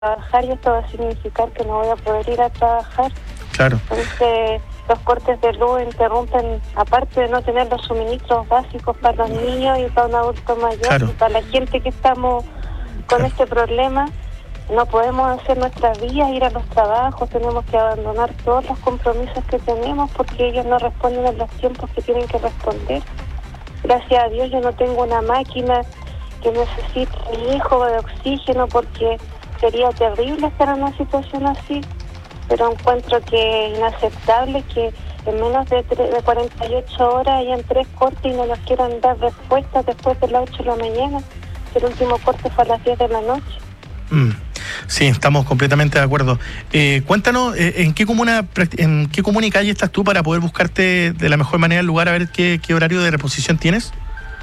trabajar y esto va a significar que no voy a poder ir a trabajar. Claro. Entonces, los cortes de luz interrumpen, aparte de no tener los suministros básicos para los niños y para un adulto mayor, Claro. y para la gente que estamos con este problema. No podemos hacer nuestras vidas, ir a los trabajos, tenemos que abandonar todos los compromisos que tenemos porque ellos no responden en los tiempos que tienen que responder. Gracias a Dios yo no tengo una máquina que necesite mi hijo de oxígeno porque sería terrible estar en una situación así, pero encuentro que es inaceptable que en menos de 48 horas hayan 3 cortes y no nos quieran dar respuestas después de las 8 de la mañana. El último corte fue a las 10 de la noche. Sí, estamos completamente de acuerdo. Cuéntanos, ¿en qué comuna y calle estás tú para poder buscarte de la mejor manera el lugar a ver qué horario de reposición tienes?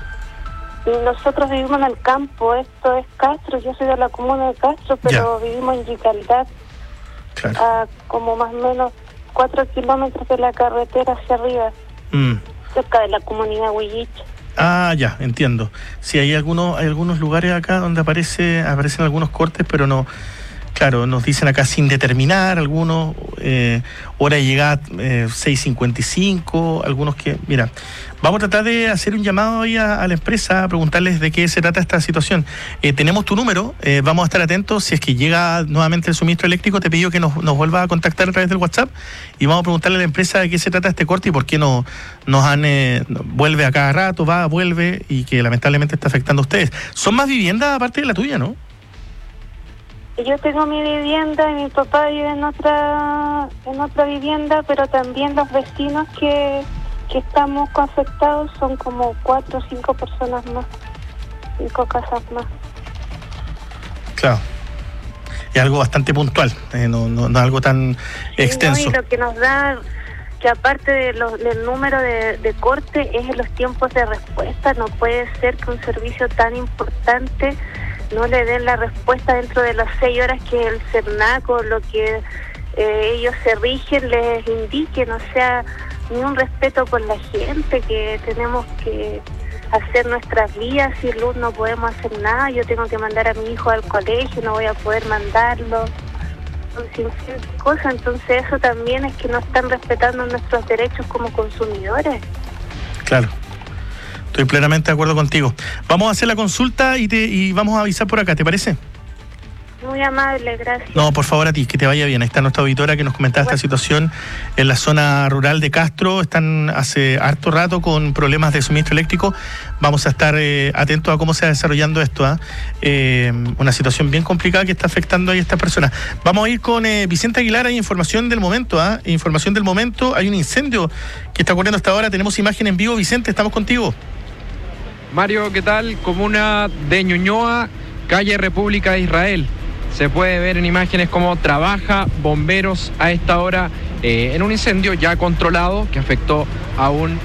Nosotros vivimos en el campo, esto es Castro, yo soy de la comuna de Castro, pero vivimos en Yicaldad, claro, a como más o menos 4 kilómetros de la carretera hacia arriba, cerca de la comunidad Huilliche. Ah, ya, entiendo. Sí, hay algunos lugares acá donde aparecen algunos cortes, pero no, claro, nos dicen acá sin determinar, algunos, hora de llegada 6:55, algunos que, mira, vamos a tratar de hacer un llamado ahí a la empresa, a preguntarles de qué se trata esta situación. Tenemos tu número, vamos a estar atentos, si es que llega nuevamente el suministro eléctrico, te pido que nos vuelva a contactar a través del WhatsApp y vamos a preguntarle a la empresa de qué se trata este corte y por qué vuelve a cada rato, vuelve y que lamentablemente está afectando a ustedes. ¿Son más viviendas aparte de la tuya, no? Yo tengo mi vivienda y mi papá vive en otra vivienda, pero también los vecinos que estamos afectados son como 4 o 5 personas más, 5 casas más. Claro. Es algo bastante puntual, no es algo tan extenso. No, y lo que nos da, que aparte del número de corte, es en los tiempos de respuesta. No puede ser que un servicio tan importante no le den la respuesta dentro de las 6 horas que el CERNAC, lo que ellos se rigen, les indiquen. O sea, ni un respeto por la gente, que tenemos que hacer nuestras vidas. Sin luz no podemos hacer nada. Yo tengo que mandar a mi hijo al colegio, no voy a poder mandarlo, sin cosas. Entonces eso también es que no están respetando nuestros derechos como consumidores. Claro, estoy plenamente de acuerdo contigo. Vamos a hacer la consulta y vamos a avisar por acá, ¿te parece? Muy amable, gracias. No, por favor, a ti, que te vaya bien. Ahí está nuestra auditora que nos comentaba esta situación en la zona rural de Castro. Están hace harto rato con problemas de suministro eléctrico. Vamos a estar atentos a cómo se va desarrollando esto. Una situación bien complicada que está afectando ahí a estas personas. Vamos a ir con Vicente Aguilar. Hay información del momento. Información del momento. Hay un incendio que está ocurriendo hasta ahora. Tenemos imagen en vivo. Vicente, estamos contigo. Mario, ¿qué tal? Comuna de Ñuñoa, calle República de Israel. Se puede ver en imágenes cómo trabaja bomberos a esta hora en un incendio ya controlado que afectó a un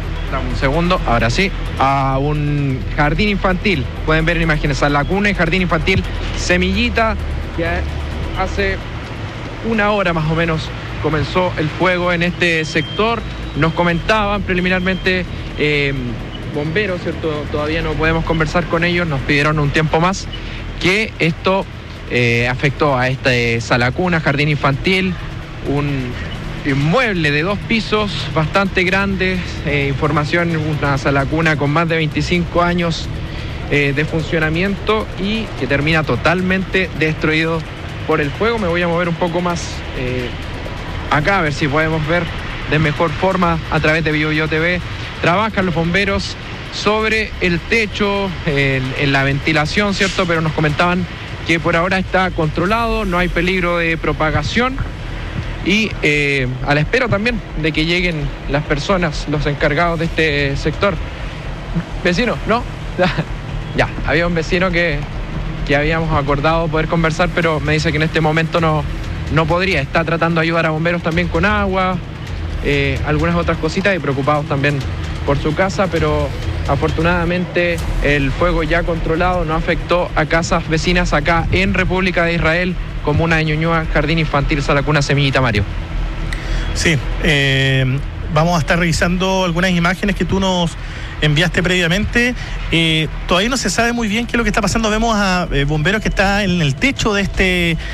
jardín infantil. Pueden ver en imágenes a la cuna y jardín infantil Semillita, que hace 1 hora más o menos comenzó el fuego en este sector. Nos comentaban preliminarmente bomberos, ¿cierto? Todavía no podemos conversar con ellos, nos pidieron un tiempo más, que esto afectó a este sala cuna, jardín infantil, un inmueble de 2 pisos bastante grandes, información, una sala cuna con más de 25 años de funcionamiento y que termina totalmente destruido por el fuego. Me voy a mover un poco más acá a ver si podemos ver de mejor forma a través de BioBio TV. Trabajan los bomberos sobre el techo, en la ventilación, ¿cierto? Pero nos comentaban que por ahora está controlado, no hay peligro de propagación y a la espera también de que lleguen las personas, los encargados de este sector. Vecino, ¿no? Ya, había un vecino que habíamos acordado poder conversar, pero me dice que en este momento no podría. Está tratando de ayudar a bomberos también con agua, algunas otras cositas, y preocupados también por su casa, pero afortunadamente el fuego ya controlado no afectó a casas vecinas acá en República de Israel, comuna de Ñuñoa, jardín infantil, sala cuna Semillita, Mario. Sí, vamos a estar revisando algunas imágenes que tú nos enviaste previamente. Todavía no se sabe muy bien qué es lo que está pasando. Vemos a bomberos que está en el techo de este